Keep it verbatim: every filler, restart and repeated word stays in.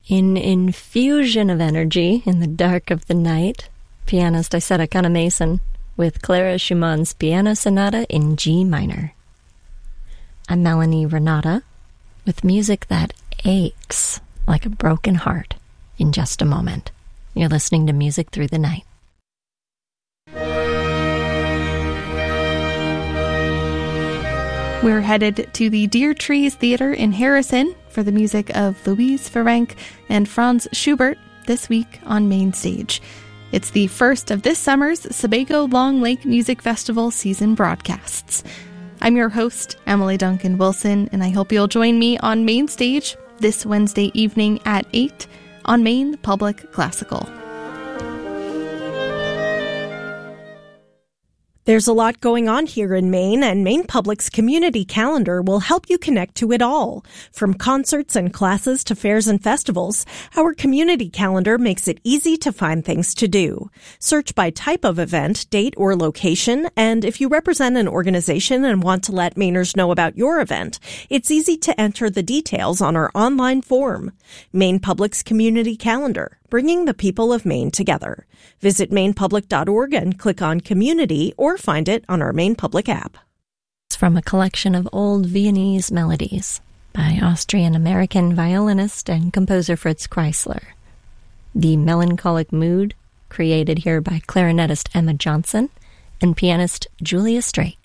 In infusion of energy in the dark of the night, pianist Isetta Kana-Mason with Clara Schumann's Piano Sonata in G minor. I'm Melanie Renata with music that aches like a broken heart in just a moment. You're listening to Music Through the Night. We're headed to the Deer Trees Theater in Harrison for the music of Louise Ferenc and Franz Schubert this week on Main Stage. It's the first of this summer's Sebago Long Lake Music Festival season broadcasts. I'm your host, Emily Duncan Wilson, and I hope you'll join me on Main Stage this Wednesday evening at eight on Maine Public Classical. There's a lot going on here in Maine, and Maine Public's community calendar will help you connect to it all. From concerts and classes to fairs and festivals, our community calendar makes it easy to find things to do. Search by type of event, date, or location, and if you represent an organization and want to let Mainers know about your event, it's easy to enter the details on our online form. Maine Public's community calendar, bringing the people of Maine together. Visit maine public dot org and click on Community, or find it on our Maine Public app. It's from a collection of old Viennese melodies by Austrian-American violinist and composer Fritz Kreisler. The melancholic mood created here by clarinetist Emma Johnson and pianist Julia Straight.